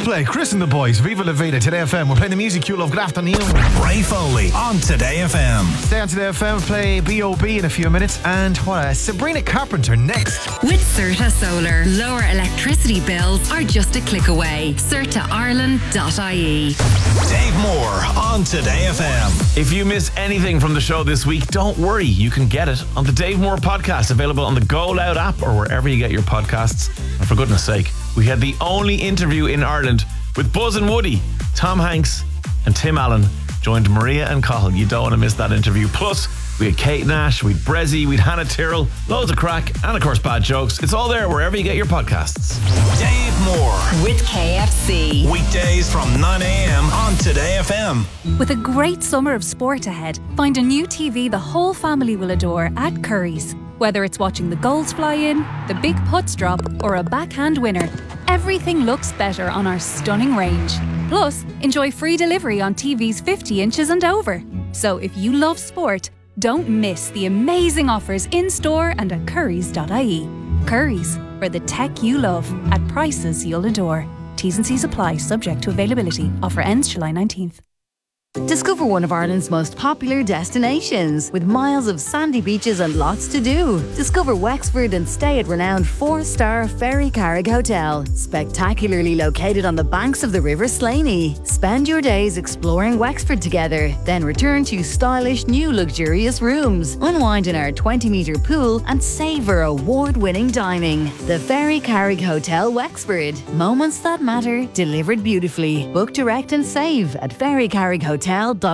Coldplay, Chris and the boys, Viva La Vida, Today FM. We're playing the music you love. Good afternoon. Ray Foley on Today FM. Stay on Today FM, play B.O.B. in a few minutes. And Sabrina Carpenter next. With Certa Solar, lower electricity bills are just a click away. CertaIreland.ie. Dave Moore on Today FM. If you miss anything from the show this week, don't worry. You can get it on the Dave Moore podcast, available on the Go Loud app or wherever you get your podcasts. And for goodness sake, we had the only interview in Ireland with Buzz and Woody. Tom Hanks and Tim Allen joined Maria and Cathal. You don't want to miss that interview. Plus, we had Kate Nash, we had Brezzy, we had Hannah Tyrrell, loads of crack, and of course bad jokes. It's all there wherever you get your podcasts. Dave Moore with KFC. Weekdays from 9 a.m. on Today FM. With a great summer of sport ahead, find a new TV the whole family will adore at Curry's. Whether it's watching the goals fly in, the big putts drop, or a backhand winner, everything looks better on our stunning range. Plus, enjoy free delivery on TVs 50 inches and over. So if you love sport, don't miss the amazing offers in-store and at currys.ie. Currys, for the tech you love, at prices you'll adore. T's and C's apply, subject to availability. Offer ends July 19th. Discover one of Ireland's most popular destinations with miles of sandy beaches and lots to do. Discover Wexford and stay at renowned 4-star Ferry Carrick Hotel, spectacularly located on the banks of the River Slaney. Spend your days exploring Wexford together, then return to stylish new luxurious rooms. Unwind in our 20-metre pool and savour award-winning dining. The Ferry Carrick Hotel, Wexford. Moments that matter, delivered beautifully. Book direct and save at ferrycarrickhotel.ie.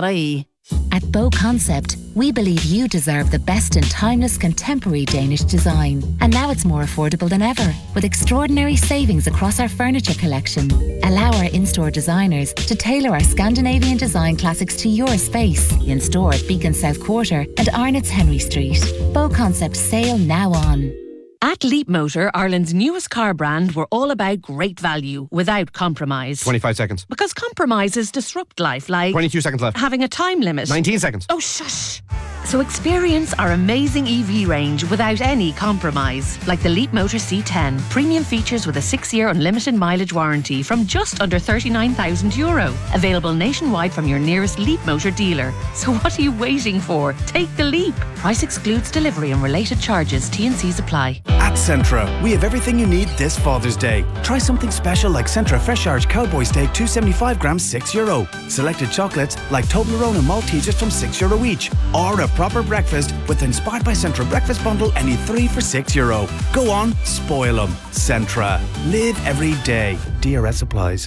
At Bow Concept, we believe you deserve the best in timeless contemporary Danish design. And now it's more affordable than ever, with extraordinary savings across our furniture collection. Allow our in-store designers to tailor our Scandinavian design classics to your space. In store at Beacon South Quarter and Arnott's Henry Street. Bow Concept sale now on. At Leap Motor, Ireland's newest car brand, we're all about great value without compromise. 25 seconds. Because compromises disrupt life, like 22 seconds left. Having a time limit. 19 seconds. Oh, shush. So experience our amazing EV range without any compromise. Like the Leap Motor C10. Premium features with a 6-year unlimited mileage warranty from just under €39,000. Available nationwide from your nearest Leap Motor dealer. So what are you waiting for? Take the leap. Price excludes delivery and related charges. T&Cs apply. At Centra, we have everything you need this Father's Day. Try something special like Centra Fresh Arch Cowboy Steak 275 grams, €6. Selected chocolates like Toblerone and Maltesers from €6 each. Or a proper breakfast with Inspired by Centra Breakfast Bundle, any 3 for €6. Go on, spoil them. Centra. Live every day. DRS applies.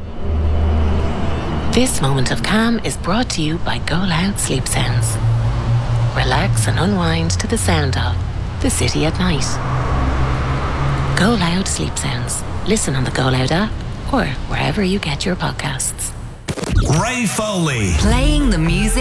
This moment of calm is brought to you by Go Loud Sleep Sounds. Relax and unwind to the sound of the city at night. Go Loud Sleep Sounds. Listen on the Go Loud app or wherever you get your podcasts. Ray Foley. Playing the music